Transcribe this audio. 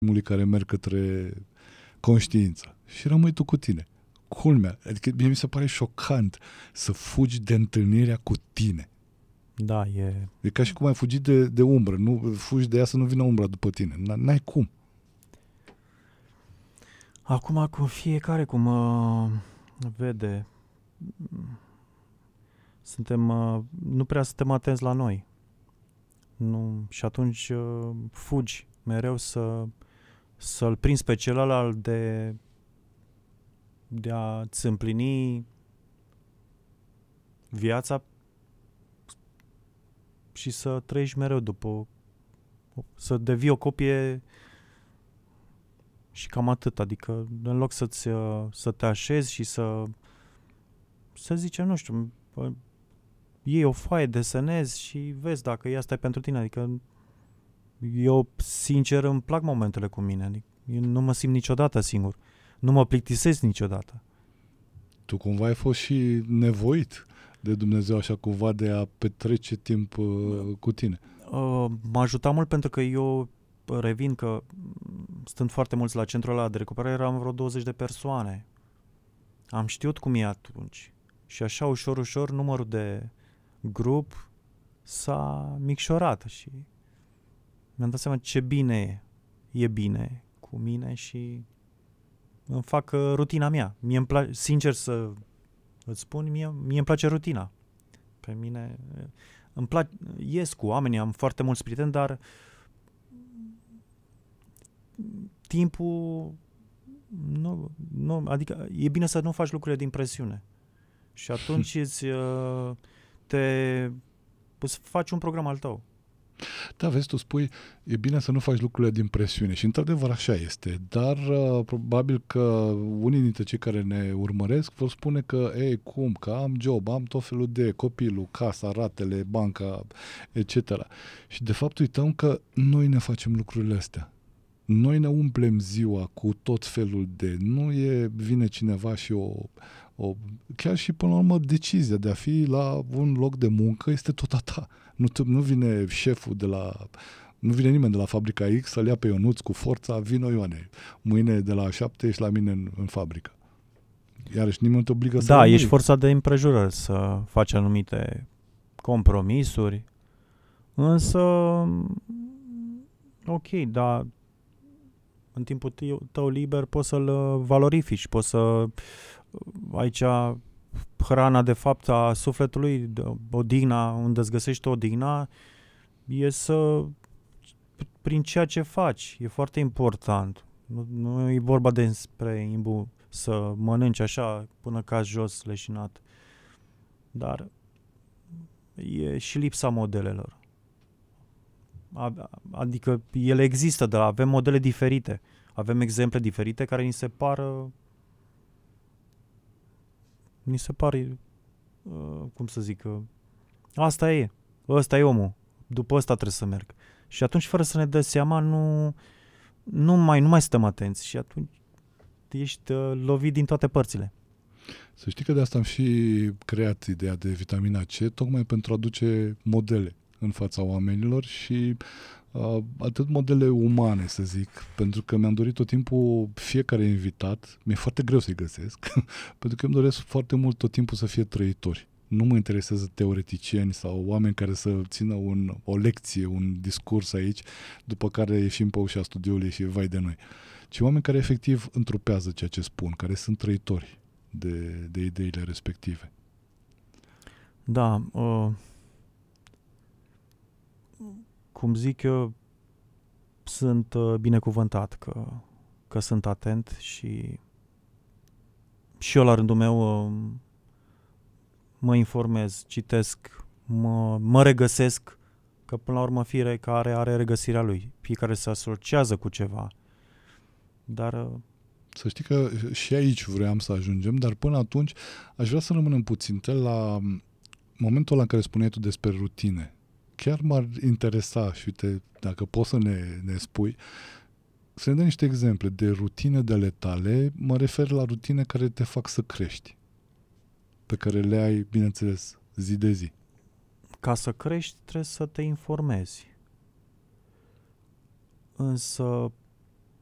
stimuli care merg către conștiință. Și rămâi tu cu tine. Culmea. Adică mie mi se pare șocant să fugi de întâlnirea cu tine. Da, e... E ca și cum ai fugit de umbră. Nu, fugi de ea să nu vină umbra după tine. N-ai cum. Acum, cu fiecare cum vede, nu prea suntem atenți la noi. Nu, și atunci fugi mereu să-l prinzi pe celălalt de a-ți împlini viața și să trăiești mereu să devii o copie și cam atât. Adică în loc să te așezi și să zicem, nu știu, iei o foaie, desenezi și vezi dacă asta e pentru tine. Adică eu, sincer, îmi plac momentele cu mine. Adică eu nu mă simt niciodată singur. Nu mă plictisesc niciodată. Tu cumva ai fost și nevoit de Dumnezeu așa cumva de a petrece timp cu tine. M-a ajutat mult pentru că eu revin că stând foarte mulți la centrul ăla de recuperare, eram vreo 20 de persoane. Am știut cum e atunci. Și așa, ușor, ușor, numărul de grup s-a micșorat și mi-am dat seama ce bine e bine cu mine și îmi fac rutina mea. Mie îmi place, sincer să îți spun, mie îmi place rutina. Pe mine îmi place, ies cu oamenii, am foarte mulți prieteni, dar timpul nu, adică e bine să nu faci lucrurile din presiune. Și atunci îți faci un program al tău. Da, vezi, tu spui, e bine să nu faci lucrurile din presiune și într-adevăr așa este, dar probabil că unii dintre cei care ne urmăresc vor spune că, cum, că am job, am tot felul de copilul, casa, ratele, banca, etc. Și de fapt uităm că noi ne facem lucrurile astea. Noi ne umplem ziua cu tot felul de... vine cineva și chiar și până la urmă decizia de a fi la un loc de muncă este tot a ta. Nu vine șeful nu vine nimeni de la fabrica X să-l ia pe Ionuț cu forța, vino Ioane, mâine de la 7 ești la mine în fabrică. Iarăși nimeni nu te obligă să Da, ești forțat de împrejurări să faci anumite compromisuri, însă ok, dar în timpul tău liber poți să-l valorifici, poți să aici hrana de fapt a sufletului, odihna, unde îți găsești odihna, e prin ceea ce faci. E foarte important. Nu e vorba despre să mănânci așa până cazi jos leșinat. Dar e și lipsa modelelor. Adică ele există, dar avem modele diferite. Avem exemple diferite care ni se pare, cum să zic, ăsta e omul, după ăsta trebuie să merg. Și atunci, fără să ne dăm seama, nu mai stăm atenți și atunci ești lovit din toate părțile. Să știi că de asta am și creat ideea de vitamina C, tocmai pentru a aduce modele în fața oamenilor și atât modele umane, să zic, pentru că mi-am dorit tot timpul fiecare invitat, mi-e foarte greu să-i găsesc, pentru că îmi doresc foarte mult tot timpul să fie trăitori. Nu mă interesează teoreticieni sau oameni care să țină o lecție, un discurs aici, după care ieșim pe ușa studioului și vai de noi. Ci oameni care efectiv întrupează ceea ce spun, care sunt trăitori de ideile respective. Da, cum zic eu, sunt binecuvântat că sunt atent și eu la rândul meu mă informez, citesc, mă regăsesc, că până la urmă fiecare are regăsirea lui, fiecare se asociază cu ceva, dar... Să știi că și aici vreau să ajungem, dar până atunci aș vrea să rămânem puțin la momentul ăla în care spuneai tu despre rutine. Chiar m-ar interesa și uite, dacă poți să ne spui, să ne dai niște exemple de rutine de ale tale, mă refer la rutine care te fac să crești, pe care le ai, bineînțeles, zi de zi. Ca să crești trebuie să te informezi. Însă